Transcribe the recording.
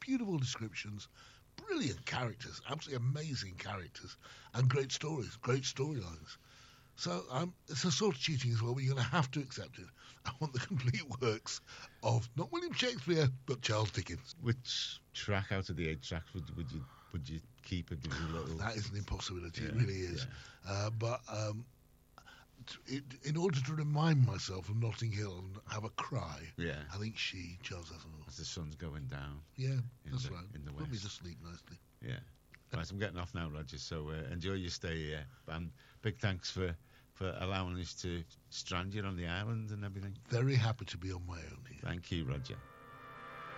beautiful descriptions, brilliant characters, absolutely amazing characters, and great stories, great storylines. So it's a sort of cheating as well, but you're going to have to accept it. I want the complete works of not William Shakespeare, but Charles Dickens. Which track out of the 8 tracks would you keep and give you a little? That is an impossibility. It really is. Yeah. In order to remind myself of Notting Hill and have a cry, I think Charles Aznavour. As the sun's going down. Yeah, that's right. In the west. Put me to sleep nicely. Yeah. Right, I'm getting off now, Roger. So enjoy your stay here. And big thanks for allowing us to strand you on the island and everything. Very happy to be on my own here. Thank you, Roger.